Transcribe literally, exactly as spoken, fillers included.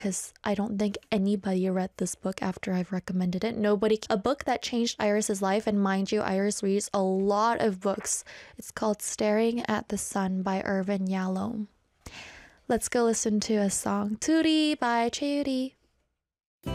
because I don't think anybody read this book after I've recommended it. Nobody. A book that changed Iris's life, and mind you, Iris reads a lot of books. It's called Staring at the Sun by Irvin Yalom. Let's go listen to a song, Tootie by Chayuti.